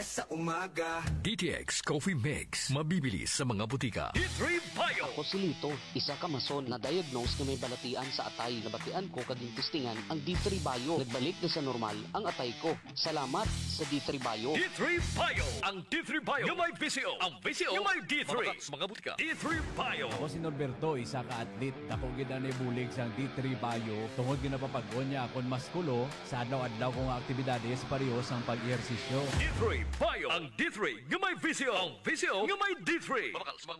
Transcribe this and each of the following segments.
sa umaga. DTX Coffee Mix. Mabibili sa mga butika. D3 Bio. Ako si Lito, isa ka mason na diagnose na may balatian sa atay. Nabatian ko kaging testingan ang D3 Bio. Nagbalik na sa normal ang atay ko. Salamat sa D3 Bio. D3 Bio. Ang D3 Bio yung may VCO. Ang VCO yung may D3. Sa mga butika. D3 Bio. Ako si Norberto, isa ka atlet. Dako gid na bulig sang D3 Bio. Tungod ginapapagon niya akon maskulo sa adlaw-adlaw kong aktibidades parehos ang pag-ehersisyo. D3 Bio. Ang D3 yung may VCO. Ang VCO yung may D3.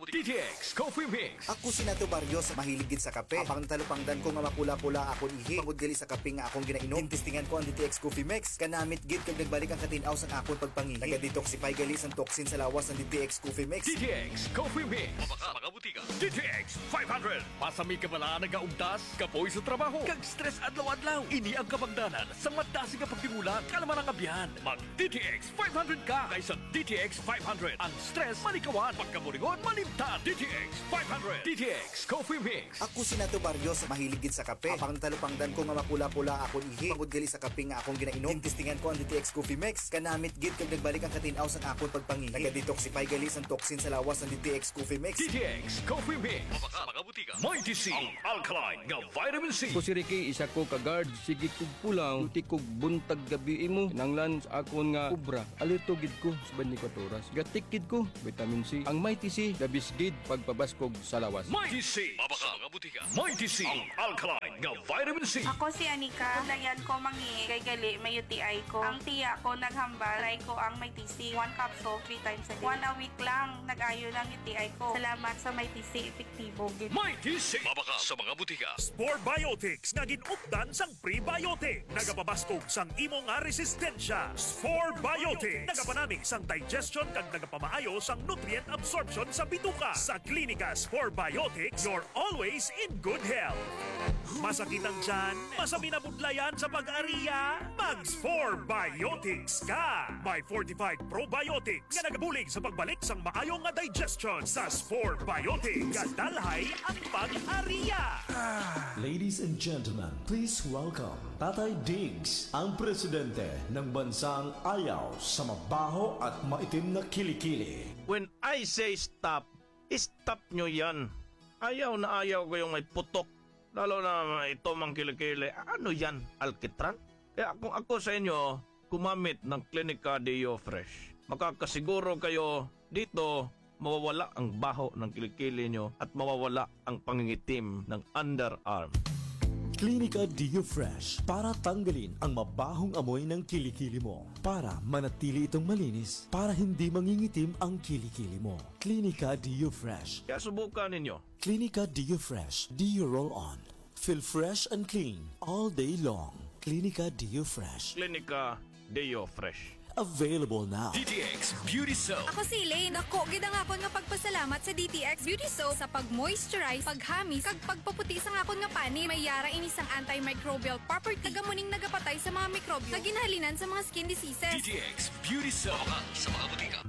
DTX Coffee Mix. Ako si Nato Barrios, mahiligid sa kape. Apang talupangdan ko nga mapula-pula akong ihi. Pagod gali sa kape nga akong ginainom. Tintistingan ko ang DTX Coffee Mix. Kanamit gid kag nagbalik ang katinaw sang akong pagpangihi. Naga-detoxify gali sang toxin sa lawas ng DTX Coffee Mix. DTX Coffee Mix. Mga butika. DTX 500. Pasami ka bala nagaugdas, kapoy sa trabaho, kag stress adlaw-adlaw. Ini ang kabangdanan sa madasi nga pagtimula kalaman ang abyan. Mag DTX 500 ka kaysa DTX 500. Ang stress malikawan, pagkamulingon malimtan. DTX 500. DTX Coffee Mix. Ako si Nato Barrios, mahiligid sa kape. Apang talupangdan ko nga mapula-pula akong ihi. Pagod gali sa kape nga akong ginainom. Tintistingan ko ang DTX Coffee Mix. Kanamit gid kag nagbalik ang katinaw sang akong pagpangihi. Naga-detoxify gali sang toxin sa lawas ng DTX Coffee Mix. DTX Coffee Mix. Mga butika. Mighty C. Ang alkaline nga vitamin C. Ako si Ricky, isa ko ka-guard. Sige kog pulang, uti kog buntag gabi imo. Kinanglan sa akon nga kubra. Alerto gid ko sa 24 oras. Gatikid ko, vitamin C. Ang Mighty C, labis gid pagpabaskog sa lawas. Mighty C. Mga butika. Mighty C. Ang alkaline nga vitamin C. Ako si Anika. Dayan ko mangi kay gali may UTI ko. Ang tiya ko naghambal. Try ko ang may TC. 1 capsule 3 times a day. 1 a week lang. Nag-ayo lang UTI ko. Salamat sa may TC. Epektibo. Mighty C. Mabaka sa mga butika. Spore Biotics nga ginupdan sang prebiotic. Nagapabaskog sang imo nga resistensya. Spore Biotics. Nagapanamig sang digestion kag nagapamaayo sang nutrient absorption sa bituka. Sa klinika Spore Biotics, you're always in good health. Masakit ang tiyan? Masami na budlayan sa pag-ariya? Mag-Spore Biotics ka! May fortified probiotics nga nagabulig sa pagbalik sang maayong nga digestion. Sa Spore Biotics, kadalhay ang pag-ariya! Ladies and gentlemen, please welcome Tatay Diggs, ang presidente ng bansang ayaw sa mabaho at maitim na kilikili. When I say stop, stop nyo yan. Ayaw na ayaw ko yung may putok. Lalo na ito mang kilikili. Ano yan? Alkitran? Kaya kung ako sa inyo, kumamit ng Clinica Deo Fresh. Makakasiguro kayo dito mawawala ang baho ng kilikili nyo at mawawala ang pangingitim ng underarm. Clinica Deo Fresh para tanggalin ang mabahong amoy ng kilikili mo. Para manatili itong malinis. Para hindi mangingitim ang kilikili mo. Clinica Deo Fresh. Kaya subukan ninyo. Clinica Deo Fresh. Deo Roll On. Feel fresh and clean all day long. Clinica Deo Fresh. Clinica Deo Fresh. Available now. DTX Beauty Soap. Ako si Elaine. Ako, gidang ako nga pagpasalamat sa DTX Beauty Soap sa pag-moisturize, paghamis, kag pagpaputi sa akon nga pani. May yara inisang antimicrobial property. Tagamuning nagapatay sa mga mikrobyo na ginahalinan sa mga skin diseases. DTX Beauty Soap. Sa mga butika.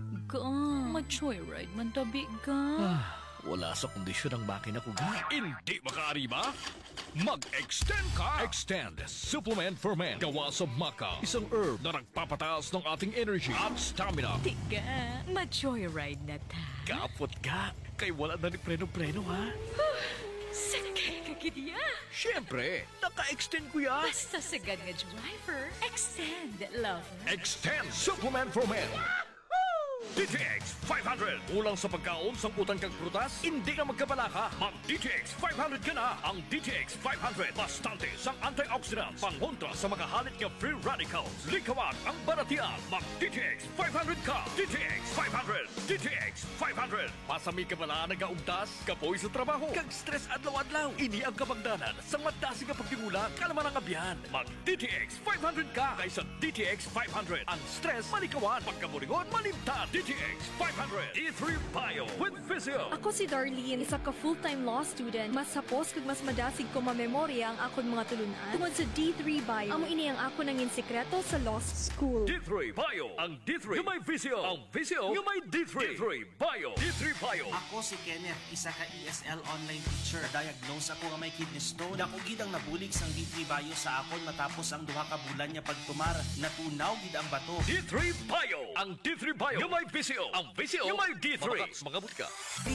Mag-joyride man tabi ka. Wala sa kondisyon ang makina ko ga. Hindi makaariba? Mag-extend ka! Extend Supplement for Men. Gawa sa maca. Isang herb na nagpapataas ng ating energy at stamina. Tiga, mag-joyride na ta. Kapot ka. Kay wala na ni preno-preno ha. Sakay ka kitiya. Siyempre, naka-extend ko ya. Basta sagad nga driver. Extend, lover. Extend Supplement for Men. DTX 500. Ulang sa pagkaon, samputan kang prutas, hindi na magkabalaka. Mag DTX 500 ka na. Ang DTX 500. Bastante sang antioxidants. Pangontra sa mga halit nga free radicals. Likawag ang baratian. Mag DTX 500 ka. DTX 500. DTX 500. Pasami ka bala nagaugdas, kapoy sa trabaho, kag stress adlaw-adlaw. Ini ang kabangdanan sa madasi nga pagtimula kalaman ang abyan. Mag DTX 500 ka kaysa DTX 500. Ang stress malikawan, pagkamulingon malimtan. DTX 500 E3 Bio with Physio. Ako si Darlene, isa ka full-time law student. Mas sapos kag mas madasig ko mamemorya ang akon mga tulunan tungod sa D3 Bio. Amo ini ang ako nangin sekreto sa law school. D3 Bio. Ang D3 yung may Physio. Ang Physio yung may D3. D3 Bio. Bio, D3 Bio. Ako si Kenneth, isa ka ESL online teacher. Diagnose ako nga may kidney stone. Dako gid ang nabulig sang D3 Bio sa akon matapos ang duha ka bulan niya pagtumar. Natunaw gid ang bato. D3 Bio. Ang D3 Bio yung may VCO. Ang VCO yung may D3. Mga butka.